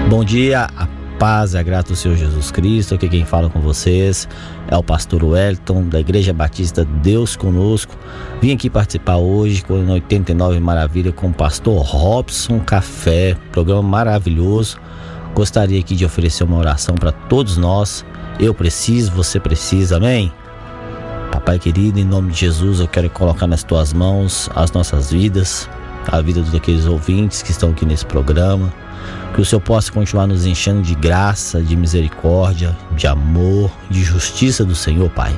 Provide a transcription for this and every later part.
Bom dia, a paz e a graça do Senhor Jesus Cristo. Aqui quem fala com vocês é o pastor Wellington, da Igreja Batista Deus Conosco. Vim aqui participar hoje com 89 Maravilha com o pastor Robson Café, programa maravilhoso. Gostaria aqui de oferecer uma oração para todos nós. Eu preciso, você precisa, amém? Papai querido, em nome de Jesus, eu quero colocar nas tuas mãos as nossas vidas, a vida daqueles ouvintes que estão aqui nesse programa. Que o Senhor possa continuar nos enchendo de graça, de misericórdia, de amor, de justiça do Senhor, Pai.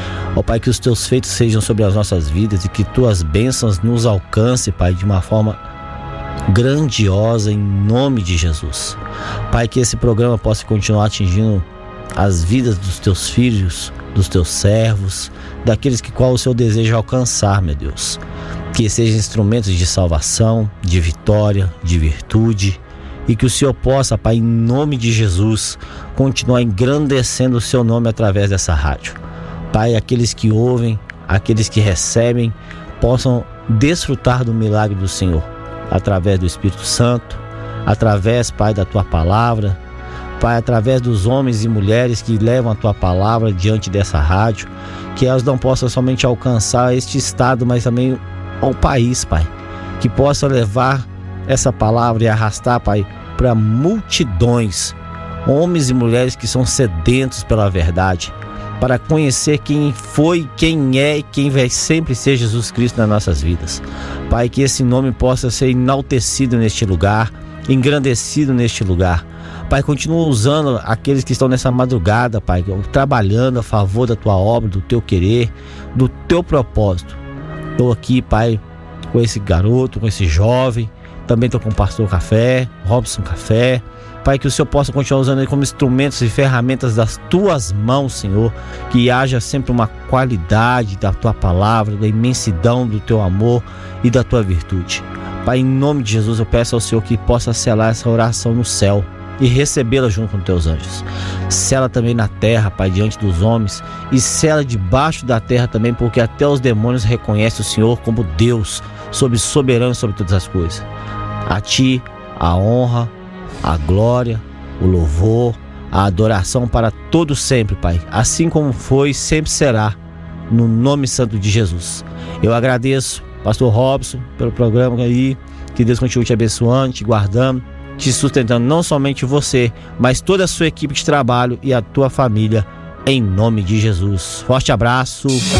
Ó Pai, que os teus feitos sejam sobre as nossas vidas e que tuas bênçãos nos alcancem, Pai, de uma forma grandiosa, em nome de Jesus. Pai, que esse programa possa continuar atingindo as vidas dos teus filhos, dos teus servos, daqueles que qual o Senhor deseja alcançar, meu Deus. Que sejam instrumentos de salvação, de vitória, de virtude. E que o Senhor possa, Pai, em nome de Jesus, continuar engrandecendo o seu nome através dessa rádio. Pai, aqueles que ouvem, aqueles que recebem, possam desfrutar do milagre do Senhor, através do Espírito Santo, através, Pai, da Tua Palavra, Pai, através dos homens e mulheres que levam a Tua Palavra diante dessa rádio, que elas não possam somente alcançar este estado, mas também ao país, Pai, que possa levar essa palavra e arrastar, Pai, para multidões, homens e mulheres que são sedentos pela verdade, para conhecer quem foi, quem é e quem vai sempre ser Jesus Cristo nas nossas vidas. Pai, que esse nome possa ser enaltecido neste lugar, engrandecido neste lugar. Pai, continua usando aqueles que estão nessa madrugada, Pai, trabalhando a favor da Tua obra, do Teu querer, do Teu propósito. Estou aqui, Pai, com esse garoto, com esse jovem. Também estou com o pastor Café, Robson Café. Pai, que o Senhor possa continuar usando ele como instrumentos e ferramentas das Tuas mãos, Senhor. Que haja sempre uma qualidade da Tua palavra, da imensidão do Teu amor e da Tua virtude. Pai, em nome de Jesus, eu peço ao Senhor que possa selar essa oração no céu e recebê-la junto com Teus anjos. Sela também na terra, Pai, diante dos homens, e sela debaixo da terra também, porque até os demônios reconhecem o Senhor como Deus, soberano sobre todas as coisas. A Ti a honra, a glória, o louvor, a adoração para todos sempre, Pai. Assim como foi, sempre será, no nome santo de Jesus. Eu agradeço, pastor Robson, pelo programa aí. Que Deus continue te abençoando, te guardando, te sustentando, não somente você, mas toda a sua equipe de trabalho e a tua família, em nome de Jesus. Forte abraço.